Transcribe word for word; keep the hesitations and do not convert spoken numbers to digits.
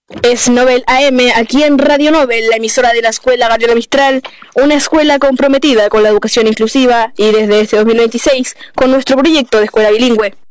Es Nobel A M, aquí en Radio Nobel, la emisora de la Escuela Gabriela Mistral, una escuela comprometida con la educación inclusiva y desde este dos mil veintiséis con nuestro proyecto de escuela bilingüe.